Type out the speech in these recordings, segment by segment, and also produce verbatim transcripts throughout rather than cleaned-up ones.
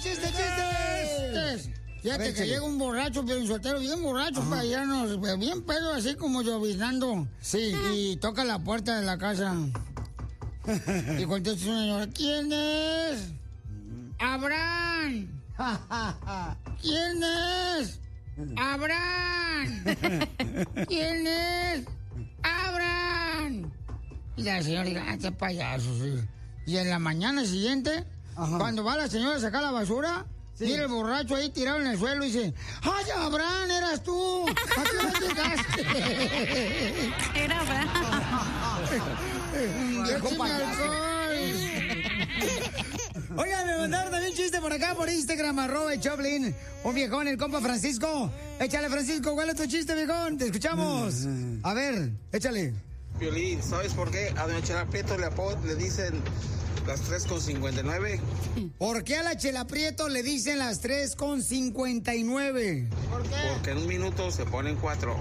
chiste, chistes! Fíjate que llega un borracho, pero un soltero bien borracho, para allá, no, bien pedo, así como lloviznando. Sí. Y toca la puerta de la casa. Y contesta una señora, ¿quién es? ¡Abraham! ¿Quién es? ¡Abraham! ¿Quién es? ¡Abraham! Y la señora dice, ah, qué payaso, sí. Y en la mañana siguiente, ajá, cuando va la señora a sacar la basura, sí, mira el borracho ahí tirado en el suelo y dice, ¡ay, Abraham, eras tú! ¿A qué hora llegaste? Era Abraham. ¡Viejo payaso! Oigan, me mandaron también un chiste por acá, por Instagram, arroba Choplin. Un viejón, el compa Francisco. Échale, Francisco, ¿cuál es tu chiste, viejón? Te escuchamos. A ver, échale. Piolín, ¿sabes por qué a doña Chela Prieto le, le dicen las tres con cincuenta y nueve? ¿Por qué a la Chela Prieto le dicen las tres con cincuenta y nueve? ¿Por qué? Porque en un minuto se ponen cuatro.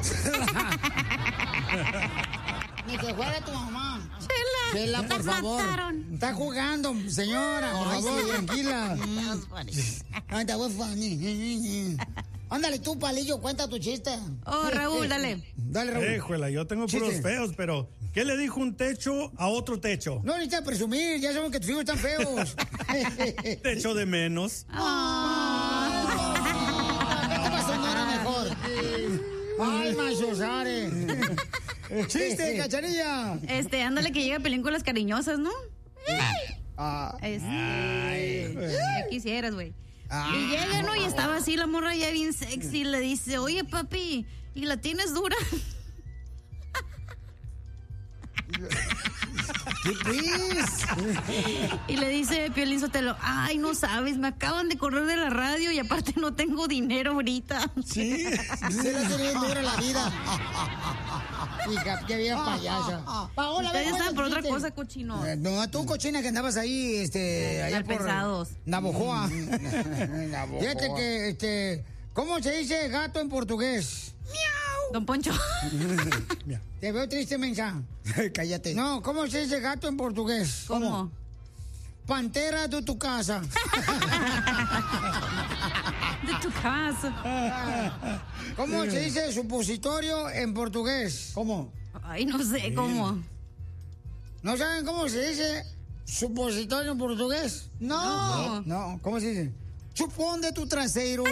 Ni que fuera tu mamá. Chela, Chela, por favor. Mataron. Está jugando, señora, por favor, sí, tranquila. Anda, muy funny. Ándale tú, palillo, cuenta tu chiste. Oh, Raúl, dale. Dale, Raúl. Híjole, yo tengo puros chiste feos, pero ¿qué le dijo un techo a otro techo? No necesitas presumir, ya sabemos que tus hijos están feos. Techo de menos. Oh. ¿Qué pasó? No era mejor. Ay, Machosare. Chiste, Cachanilla. Este, ándale que llega películas cariñosas, ¿no? Ah. Este. Ay. Ya quisieras, güey. Ah. Y llega, ¿no? Y estaba así la morra ya bien sexy. Le dice, oye, papi, ¿y la tienes dura? ¿Qué pues? Y le dice Piolín Sotelo, ay, no sabes, me acaban de correr de la radio y aparte no tengo dinero ahorita. Sí, se la tiene dura la vida. Hija, qué bien payasa. Paola, ustedes estaban por otra cosa, cochino. Eh, no, tú, cochina, que andabas ahí, este, allá por pesados. Navojoa. Fíjate que, este, ¿cómo se dice gato en portugués? ¡Miau! Don Poncho. Te veo triste, mensa. Cállate. No, ¿cómo se dice gato en portugués? ¿Cómo? ¿Cómo? Pantera de tu casa. De tu casa. ¿Cómo se dice supositorio en portugués? ¿Cómo? Ay, no sé, ¿cómo? ¿No saben cómo se dice supositorio en portugués? No. No, no. ¿Cómo se dice? Chupón de tu trasero.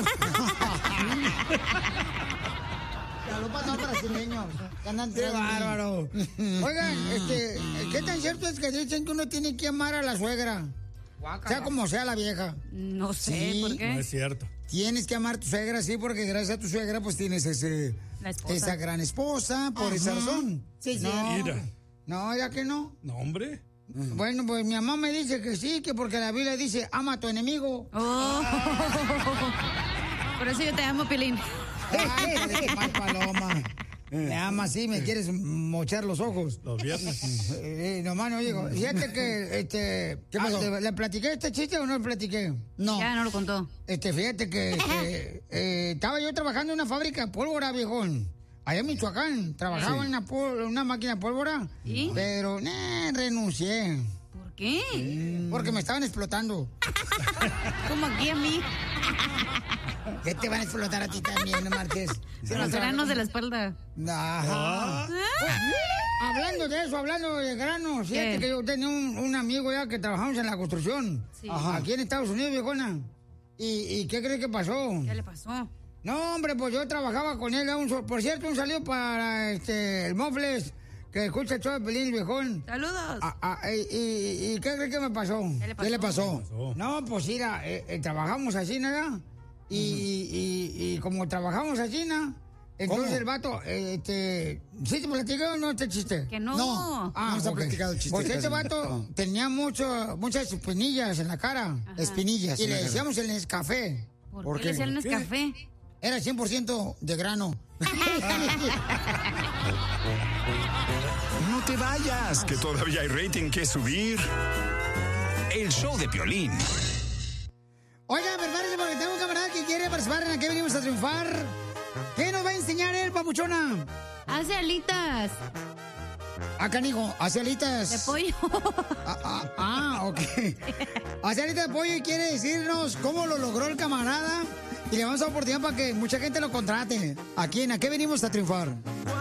Saludos para los brasileños. ¡Qué bárbaro! Oigan, este, ¿qué tan cierto es que dicen que uno tiene que amar a la suegra? Sea como sea la vieja. No sé, sí, ¿por qué? No es cierto. Tienes que amar a tu suegra, sí, porque gracias a tu suegra pues tienes ese, esa gran esposa, por Ajá. esa razón. Sí, sí. No, Mira. No, ya que no. No, hombre. Bueno, pues mi mamá me dice que sí, que porque la Biblia dice, ama a tu enemigo. Oh. Por eso yo te amo, Pilín. Ay, eres mal paloma. Me amas, sí, me quieres mochar los ojos. Los viernes. Eh, eh, nomás no digo. Fíjate que, este... ¿Qué pasó? ¿Le, ¿Le platiqué este chiste o no le platiqué? No. Ya no lo contó. Este, fíjate que, que eh, estaba yo trabajando en una fábrica de pólvora, viejón. Allá en Michoacán. Trabajaba sí. en una, pol- una máquina de pólvora. ¿Y? Pero, nah, renuncié. ¿Por qué? Porque me estaban explotando. Como aquí a mí. ¿Qué te van a explotar a ti también, no marques? Se los granos de la espalda. Ajá. ¿Ah? Hablando de eso, hablando de granos, fíjate ¿Qué? que yo tenía un, un amigo ya que trabajamos en la construcción. Sí. Ajá. Aquí en Estados Unidos, viejona. ¿Y, ¿Y qué crees que pasó? ¿Qué le pasó? No, hombre, pues yo trabajaba con él. Un, por cierto, un saludo para este, el Mofles, que escucha el show de Pelín, viejón. Saludos. Ah, ah, y, y, ¿Y qué crees que me pasó? ¿Qué le pasó? ¿Qué le pasó? ¿Qué pasó? No, pues mira, eh, eh, trabajamos así, ¿nada? Y, uh-huh. y, y, y como trabajamos así, ¿no? Entonces ¿Cómo? El vato, eh, este... ¿Sí te platicó o no este chiste? Que no. No, ah, no se ha okay. platicado el chiste. Pues este vato no. tenía mucho, muchas espinillas en la cara. Ajá. Espinillas. Y le decíamos el Nescafé. ¿Por, ¿Por qué, qué le decían el Nescafé? Era cien por ciento de grano. No te vayas, que todavía hay rating que subir. El show de Piolín. Oiga, prepárense porque tengo un camarada que quiere participar en la que venimos a triunfar. ¿Qué nos va a enseñar él, papuchona? Hace alitas. Ah, canijo, hace alitas. De pollo. Ah, ah, ah, ok. Hace alitas de pollo y quiere decirnos cómo lo logró el camarada. Y le vamos a dar oportunidad para que mucha gente lo contrate. ¿A quién? ¿A qué venimos a triunfar?